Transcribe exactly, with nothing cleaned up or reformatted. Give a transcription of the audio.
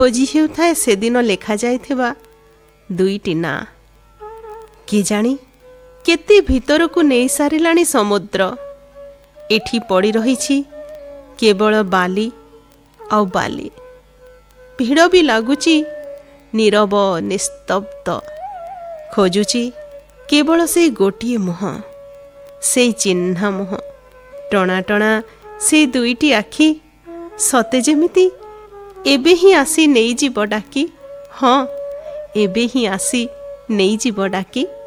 ଖୋଜି ହେଉଥାଏ ସେଦିନ ଲେଖାଯାଇଥିବା ଦୁଇଟି ନାଁ। କେଜାଣି କେତେ ଭିତରକୁ ନେଇ ସାରିଲାଣି ସମୁଦ୍ର। ଏଠି ପଡ଼ି ରହିଛି କେବଳ ବାଲି ଆଉ ବାଲି। ଭିଡ଼ ବି ଲାଗୁଛି ନୀରବ ନିସ୍ତବ୍ଧ। ଖୋଜୁଛି କେବଳ ସେଇ ଗୋଟିଏ ମୁହଁ, ସେଇ ଚିହ୍ନା ମୁହଁ। ଟଣା ଟଣା ସେଇ ଦୁଇଟି ଆଖି, ସତେ ଯେମିତି ଏବେ ହିଁ ଆସି ନେଇଯିବ ଡାକି। ହଁ, ଏବେ ହିଁ ଆସି ନେଇଯିବ ଡାକି।